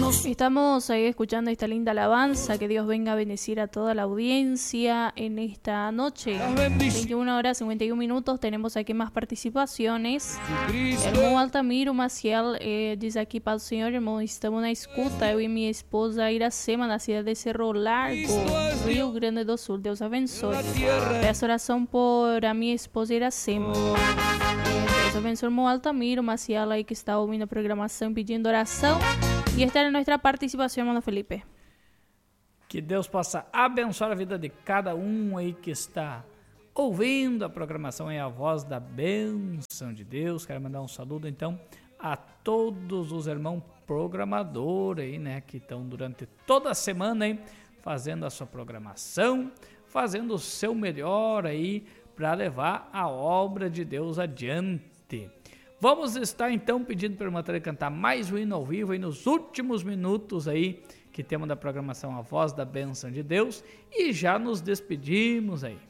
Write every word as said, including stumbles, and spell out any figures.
Estamos ahí escuchando esta linda alabanza. Que Dios venga a bendecir a toda la audiencia en esta noche. veintiuna horas cincuenta y un minutos. Tenemos aquí más participaciones. Irmão Altamiro Maciel eh, diz aqui para o senhor, irmão, estamos na escuta. Eu e minha esposa Iracema, na cidade de Cerro Largo, Rio Grande do Sul. Deus abençoe. Peço oração por a minha esposa Iracema. Deus abençoe, irmão Altamiro Maciel, aí que está ouvindo a programação, pedindo oração. E esta é a nossa participação, irmão Felipe. Que Deus possa abençoar a vida de cada um aí que está ouvindo a programação, é a voz da bênção de Deus. Quero mandar um saludo então a todos os irmãos programadores aí, né, que estão durante toda a semana aí fazendo a sua programação, fazendo o seu melhor aí para levar a obra de Deus adiante. Vamos estar então pedindo para o irmão Tânia cantar mais um hino ao vivo aí nos últimos minutos aí que temos da programação A Voz da Bênção de Deus e já nos despedimos aí.